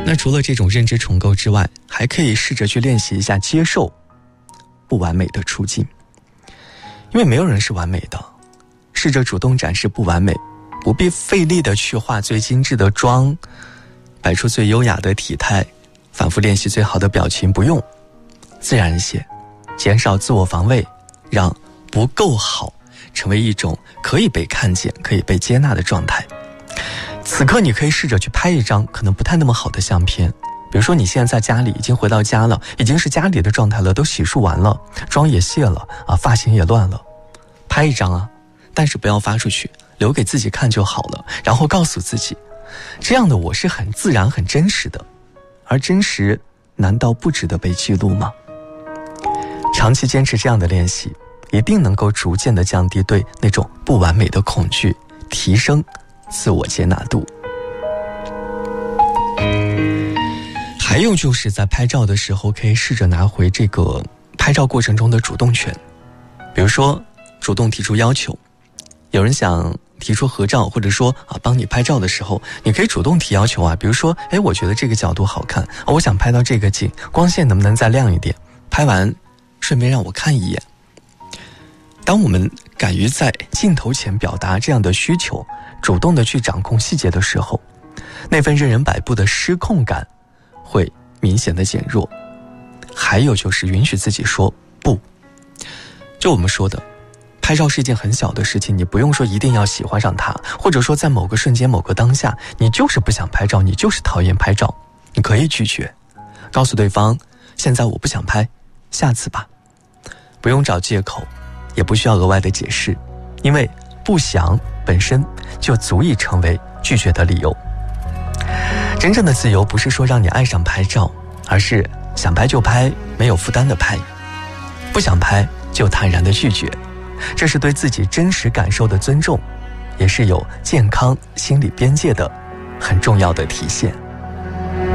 那除了这种认知重构之外，还可以试着去练习一下接受不完美的处境，因为没有人是完美的。试着主动展示不完美，不必费力的去化最精致的妆，摆出最优雅的体态，反复练习最好的表情，不用，自然一些，减少自我防卫，让不够好成为一种可以被看见、可以被接纳的状态。此刻你可以试着去拍一张可能不太那么好的相片，比如说你现在在家里，已经回到家了，已经是家里的状态了，都洗漱完了，妆也卸了发型也乱了，拍一张但是不要发出去，留给自己看就好了。然后告诉自己，这样的我是很自然很真实的，而真实难道不值得被记录吗？长期坚持这样的练习，一定能够逐渐地降低对那种不完美的恐惧，提升自我接纳度。还有就是在拍照的时候，可以试着拿回这个拍照过程中的主动权，比如说主动提出要求。有人想提出合照，或者说帮你拍照的时候，你可以主动提要求比如说我觉得这个角度好看我想拍到这个景，光线能不能再亮一点，拍完顺便让我看一眼。当我们敢于在镜头前表达这样的需求，主动的去掌控细节的时候，那份任人摆布的失控感会明显的减弱。还有就是允许自己说不，就我们说的，拍照是一件很小的事情，你不用说一定要喜欢上它，或者说在某个瞬间某个当下你就是不想拍照，你就是讨厌拍照，你可以拒绝，告诉对方现在我不想拍，下次吧。不用找借口，也不需要额外的解释，因为不想本身就足以成为拒绝的理由。真正的自由不是说让你爱上拍照，而是想拍就拍，没有负担的拍，不想拍就坦然的拒绝。这是对自己真实感受的尊重，也是有健康心理边界的很重要的体现。